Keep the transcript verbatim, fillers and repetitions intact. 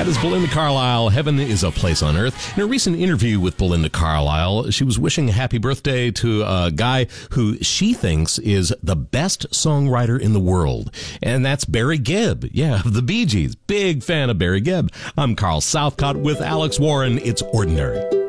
That is Belinda Carlisle, Heaven is a Place on Earth. In a recent interview with Belinda Carlisle, she was wishing a happy birthday to a guy who she thinks is the best songwriter in the world. And that's Barry Gibb. Yeah, of the Bee Gees. Big fan of Barry Gibb. I'm Carl Southcott with Alex Warren. It's Ordinary.